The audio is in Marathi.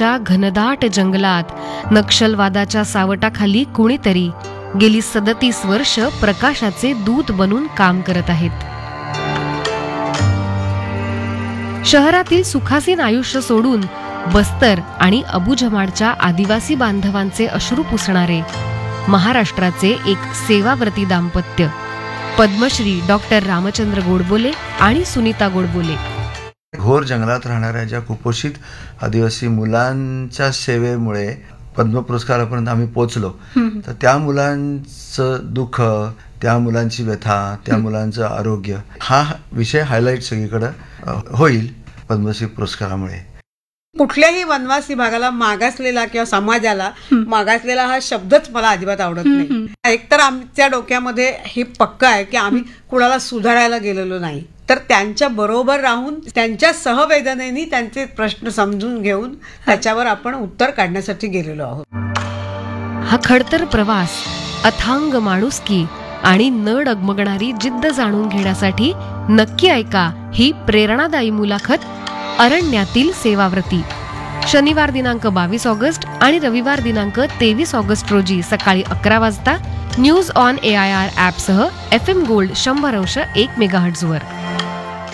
महाराष्ट्राच्या घनदाट जंगलात नक्षलवादाच्या सावटाखाली कुणीतरी गेली 37 वर्ष प्रकाशाचे दूत बनून काम करत आहेत. शहरातील सुखासीन आयुष्य सोडून बस्तर आणि अबुझमाडच्या आदिवासी बांधवांचे अश्रू पुसणारे महाराष्ट्राचे एक सेवाव्रती दाम्पत्य पद्मश्री डॉक्टर रामचंद्र गोडबोले आणि सुनीता गोडबोले. घोर जंगलात राहणाऱ्या ज्या कुपोषित आदिवासी मुलांच्या सेवेमुळे पद्म पुरस्कारापर्यंत आम्ही पोचलो. तर त्या मुलांचं दुःख, त्या मुलांची व्यथा, त्या मुलांचं आरोग्य हा विषय हायलाईट सगळीकडे होईल पद्मश्री पुरस्कारामुळे. कुठल्याही वनवासी भागाला मागासलेला किंवा समाजाला मागासलेला हा शब्दच मला अजिबात आवडत नाही. एकतर आमच्या डोक्यामध्ये हे पक्क आहे की आम्ही कुणाला सुधारायला गेलेलो नाही, तर त्यांच्या बरोबर राहून त्यांच्या सहवेदनेने त्यांचे प्रश्न समजून घेऊन त्याच्यावर आपण उत्तर काढण्यासाठी गेलेलो आहोत. हा खडतर प्रवास, अथांग माणुसकी आणि न डगमगणारी जिद्द जाणून घेण्यासाठी नक्की ऐका ही प्रेरणादायी मुलाखत अरण्यातील सेवाव्रती. शनिवार दिनांक 22 ऑगस्ट आणि रविवार दिनांक 23 ऑगस्ट रोजी सकाळी 11 वाजता news on AIR ॲपसह FM gold 100.1 मेगाहर्ट्झवर.